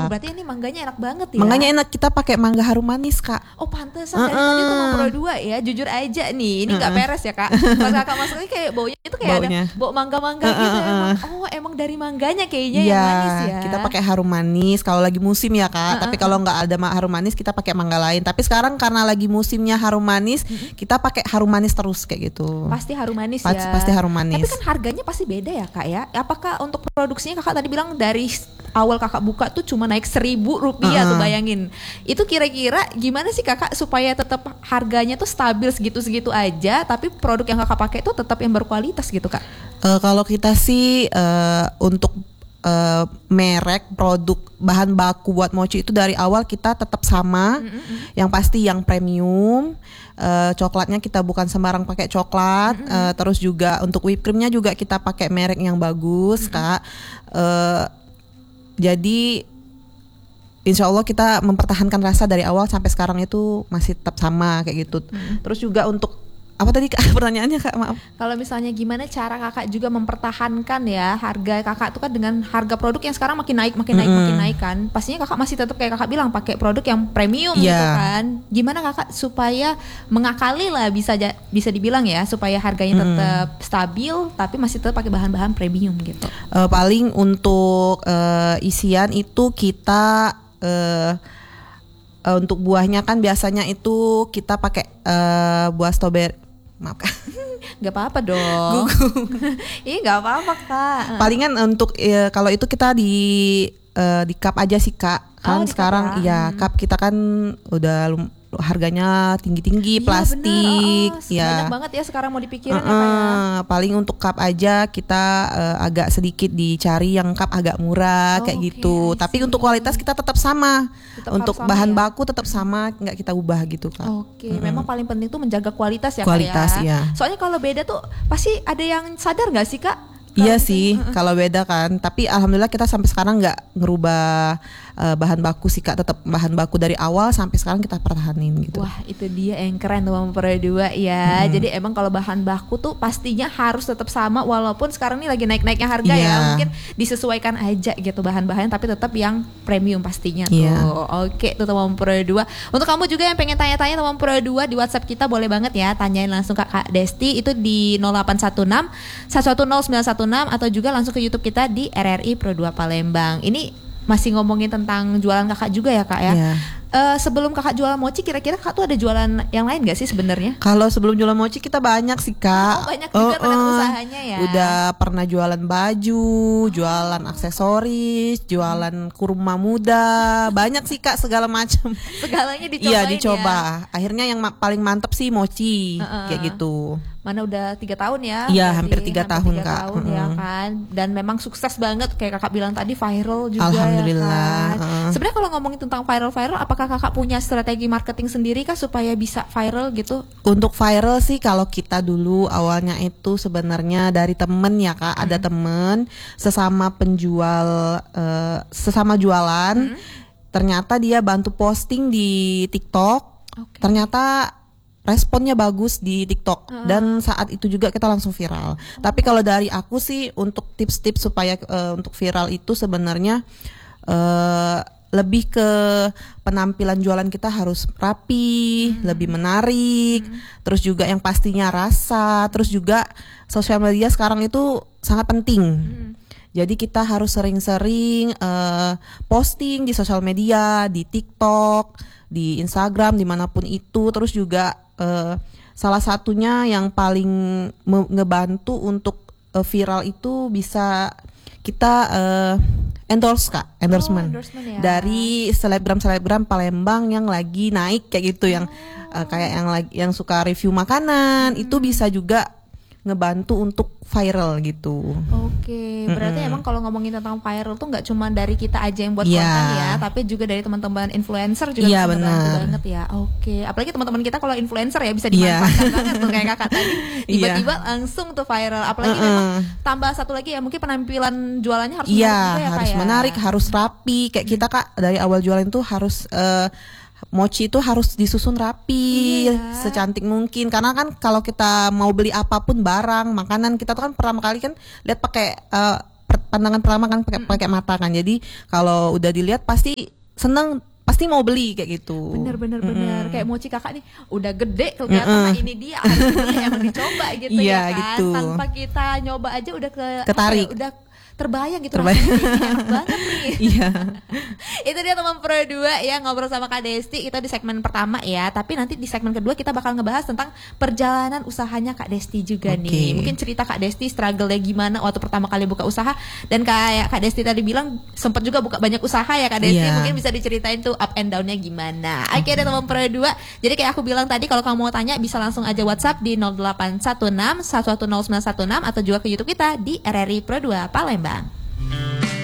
berarti ini mangganya enak banget ya. Mangganya enak, kita pakai mangga harum manis, Kak. Oh pantesan dari tadi tuh mau Pro 2 ya. Jujur aja nih, ini nggak beres ya Kak. Pas Kakak masuknya kayak baunya itu kayak ada bau mangga-mangga gitu. Emang dari mangganya kayaknya yang manis ya. Kita pakai harum manis kalau lagi musim ya Kak. Tapi kalau nggak ada harum manis kita pakai mangga lain. Tapi sekarang karena lagi musimnya harum manis, kita pakai harum manis terus kayak gitu. Pasti harum manis ya. Pasti harum manis. Tapi kan harganya pasti beda ya Kak ya. Apakah untuk produksinya Kakak tadi bilang dari awal Kakak buka tuh cuma naik Rp1.000 tuh, bayangin. Itu kira-kira gimana sih Kakak supaya tetap harganya tuh stabil segitu-segitu aja, tapi produk yang Kakak pakai tuh tetap yang berkualitas gitu Kak? Kalau kita sih untuk merek produk bahan baku buat mochi itu dari awal kita tetap sama. Yang pasti yang premium. Coklatnya kita bukan sembarang pakai coklat. Terus juga untuk whipped creamnya juga kita pakai merek yang bagus Kak. Jadi insya Allah kita mempertahankan rasa dari awal sampai sekarang itu masih tetap sama kayak gitu. Terus juga untuk apa tadi Kak pertanyaannya Kak, maaf. Kalau misalnya gimana cara Kakak juga mempertahankan ya harga Kakak tuh kan dengan harga produk yang sekarang makin naik kan. Pastinya Kakak masih tetap kayak Kakak bilang pakai produk yang premium gitu kan. Gimana Kakak supaya mengakali lah bisa dibilang ya supaya harganya tetap stabil tapi masih tetap pakai bahan-bahan premium gitu. Paling untuk isian itu kita untuk buahnya kan biasanya itu kita pakai buah strawberry. Maaf Kak. Gak apa-apa dong. Ih gak apa-apa Kak. Palingan untuk kalau itu kita di cup aja sih Kak. Kan sekarang ya cup kita kan udah harganya tinggi-tinggi, plastik. Banyak banget ya sekarang mau dipikirin ya Kak ya. Paling untuk cup aja kita agak sedikit dicari yang cup agak murah kayak gitu. Tapi untuk kualitas kita tetap sama. Untuk bahan baku tetap sama, nggak kita ubah gitu Kak. Memang paling penting tuh menjaga kualitas ya Kak ya. Soalnya kalau beda tuh pasti ada yang sadar nggak sih Kak? Iya sih, kalau beda kan. Tapi alhamdulillah kita sampai sekarang nggak ngerubah bahan baku sih Kak. Tetap bahan baku dari awal sampai sekarang kita pertahanin gitu. Wah itu dia yang keren tuh Mama Pro 2 ya. Jadi emang kalau bahan baku tuh pastinya harus tetap sama walaupun sekarang ini lagi naik-naiknya harga ya. Mungkin disesuaikan aja gitu bahan-bahan tapi tetap yang premium pastinya tuh. Oke tuh Mama Pro 2. Untuk kamu juga yang pengen tanya-tanya Mama Pro 2 di WhatsApp kita boleh banget ya. Tanyain langsung ke Kak Desti itu di 0816 110916 atau juga langsung ke YouTube kita di RRI Pro 2 Palembang. Ini masih ngomongin tentang jualan Kakak juga ya Kak ya. Sebelum Kakak jualan mochi kira-kira Kakak tuh ada jualan yang lain gak sih sebenarnya? Kalau sebelum jualan mochi kita banyak sih Kak. Banyak juga ternyata usahanya ya. Udah pernah jualan baju, jualan aksesoris, jualan kurma muda, banyak sih Kak segala macam. Segalanya dicobain. Iya dicoba. Akhirnya yang paling mantep sih mochi kayak gitu. Mana udah 3 tahun ya? Iya hampir 3 tahun Kak. Ya kan. Dan memang sukses banget kayak Kakak bilang tadi viral juga. Alhamdulillah. Ya kan? Sebenarnya kalau ngomongin tentang viral, apakah Kakak punya strategi marketing sendiri kah supaya bisa viral gitu? Untuk viral sih kalau kita dulu awalnya itu sebenarnya dari temen ya Kak. Ada temen sesama penjual, sesama jualan. Ternyata dia bantu posting di TikTok. Ternyata responnya bagus di TikTok dan saat itu juga kita langsung viral. Tapi kalau dari aku sih untuk tips-tips supaya untuk viral itu sebenarnya lebih ke penampilan jualan kita harus rapi, lebih menarik, terus juga yang pastinya rasa, terus juga sosial media sekarang itu sangat penting. Jadi kita harus sering-sering posting di sosial media, di TikTok, di Instagram, dimanapun itu. Terus juga salah satunya yang paling ngebantu untuk viral itu bisa kita endorsement ya. Dari selebgram Palembang yang lagi naik kayak gitu, yang kayak yang suka review makanan, itu bisa juga ngebantu untuk viral gitu. Berarti emang kalau ngomongin tentang viral tuh nggak cuma dari kita aja yang buat konten ya, tapi juga dari teman-teman influencer juga bisa ngebantu banget ya. Apalagi teman-teman kita kalau influencer ya bisa dimanfaatkan banget tuh kayak Kakak tadi tiba-tiba langsung tuh viral. Apalagi memang tambah satu lagi ya, mungkin penampilan jualannya harus menarik juga ya, harus menarik, harus rapi. Kayak kita Kak dari awal jualan tuh harus mochi itu harus disusun rapi, secantik mungkin. Karena kan kalau kita mau beli apapun barang, makanan, kita tuh kan pertama kali kan lihat pakai pandangan pertama kan pakai mata kan. Jadi kalau udah dilihat pasti seneng, pasti mau beli kayak gitu. Bener. Kayak mochi kakak nih udah gede kelihatan ini dia emang dicoba gitu ya kan. Gitu. Tanpa kita nyoba aja udah ketarik. Udah terbayang gitu rasanya enak banget nih. Iya. Itu dia teman Pro 2 ya, ngobrol sama Kak Desti. Kita di segmen pertama ya, tapi nanti di segmen kedua kita bakal ngebahas tentang perjalanan usahanya Kak Desti juga nih. Mungkin cerita Kak Desti struggle-nya gimana waktu pertama kali buka usaha, dan kayak Kak Desti tadi bilang sempat juga buka banyak usaha ya Kak Desti. Mungkin bisa diceritain tuh up and down-nya gimana. Oke deh teman Pro 2. Jadi kayak aku bilang tadi, kalau kamu mau tanya bisa langsung aja WhatsApp di 0816 110916 atau juga ke YouTube kita di RRI Pro 2 Palembang.